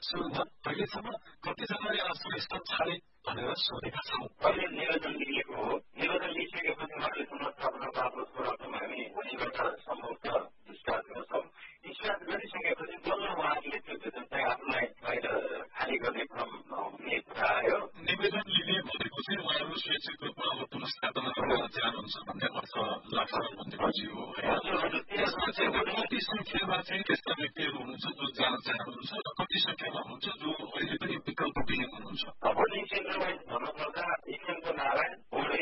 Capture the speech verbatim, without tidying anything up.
छु अहिलेसम्म कतिजनाले आत्मस्थान छाडे भनेर सोधेका छौँ। अहिले निवेदन लिएको हो, निवेदन लिइसकेपछि उहाँले पुनर्स्थापना प्राप्त कुरामा हामी उनीबाट सम्भवतः डिस्चार्ज गर्छौँ। डिस्चार्ज गरिसकेपछि बल्ल उहाँहरूले त्यो जुन चाहिँ आफूलाई बाहिर खाली गर्ने क्रम हुने कुरा आयो। निवेदन लिने भनेको चाहिँ उहाँहरू स्वैच्छिक रूपमा अब पुनर्स्थापना गर्न चाहनुहुन्छ भन्ने अर्थ लाग्छ भन्ने बुझी हो। त्यसमा चाहिँ कति संख्यामा चाहिँ त्यस्ता व्यक्तिहरू हुनुहुन्छ जो जान चाहनुहुन्छ र कति संख्यामा हुन्छ जो अहिले पनि विकल्प दिने हुनुहुन्छ। भोटिङ सेन्टरमा